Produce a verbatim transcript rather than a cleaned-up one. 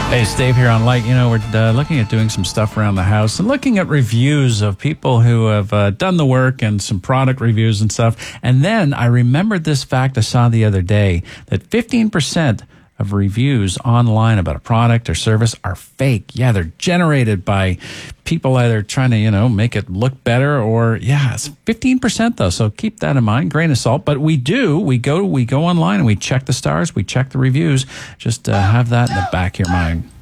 Hey, it's Dave here on Light. You know, we're uh, looking at doing some stuff around the house and looking at reviews of people who have uh, done the work and some product reviews and stuff. And then I remembered this fact I saw the other day, that fifteen percent of reviews online about a product or service are fake. Yeah, they're generated by people either trying to, you know, make it look better or, yeah, it's fifteen percent though. So keep that in mind, grain of salt. But we do, we go, we go online and we check the stars, we check the reviews. Just uh, have that in the back of your mind.